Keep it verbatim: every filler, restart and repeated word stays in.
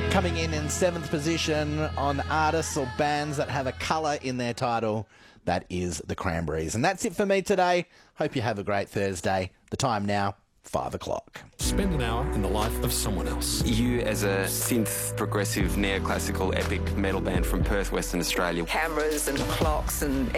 Coming in in seventh position on artists or bands that have a colour in their title, that is the Cranberries. And that's it for me today. Hope you have a great Thursday. The time now, five o'clock. Spend an hour in the life of someone else. You as a synth, progressive, neoclassical, epic metal band from Perth, Western Australia. Cameras and clocks and